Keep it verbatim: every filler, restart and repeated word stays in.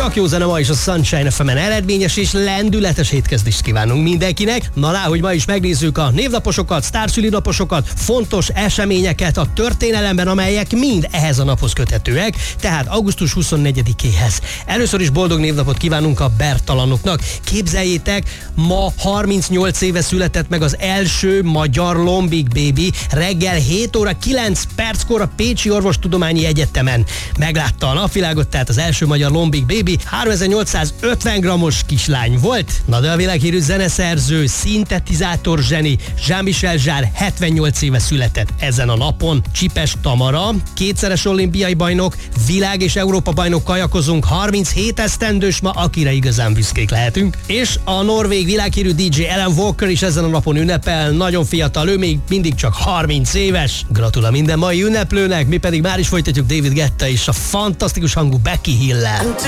Csak jó zene ma is a Sunshine ef emen. Eredményes és lendületes hétkezdést kívánunk mindenkinek. Na lá, hogy ma is megnézzük a névnaposokat, sztárszülinaposokat, fontos eseményeket a történelemben, amelyek mind ehhez a naphoz köthetőek, tehát augusztus huszonnegyedikéhez. Először is boldog névnapot kívánunk a Bertalanoknak. Képzeljétek, ma harmincnyolc éve született meg az első magyar lombik bébi. Reggel hét óra kilenc perckor a Pécsi Orvostudományi Egyetemen meglátta a napvilágot, tehát az első magyar lombik bébi. háromezer-nyolcszázötven grammos kislány volt. Na de a világhírű zeneszerző, szintetizátor zseni Jean-Michel Jarre hetvennyolc éve született ezen a napon. Csipes Tamara, kétszeres olimpiai bajnok, világ és Európa bajnok kajakozunk, harminchét esztendős ma, akire igazán büszkék lehetünk. És a norvég világhírű dé dzsé Alan Walker is ezen a napon ünnepel, nagyon fiatal, ő még mindig csak harminc éves. Gratulál minden mai ünneplőnek, mi pedig már is folytatjuk David Guetta és a fantasztikus hangú Becky Hill-lel.